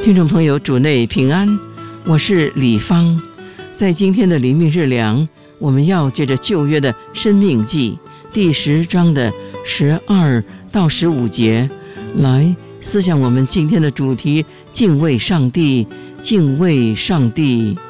听众朋友，主内平安，我是李芳。在今天的灵命日粮，我们要借着旧约的申命记第10章的12到15节来思想我们今天的主题：敬畏上帝，敬畏上帝。